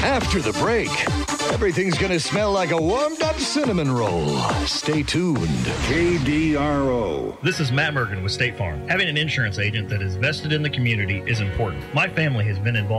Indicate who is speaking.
Speaker 1: After the break, everything's going to smell like a warmed-up cinnamon roll. Stay tuned. KDRO.
Speaker 2: This is Matt Mergen with State Farm. Having an insurance agent that is vested in the community is important. My family has been involved